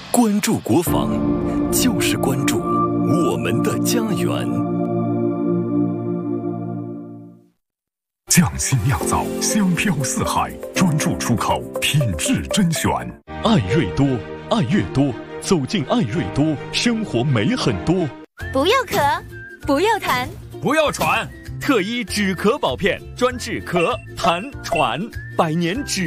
关注国防，就是关注我们的家园。 匠心酿造，香飘四海，专注出口，品质甄选。 爱瑞多，爱越多，走进爱瑞多，生活美很多。 不要咳，不要痰， 不要喘， 特一止咳宝片，专治咳、痰、喘，100年止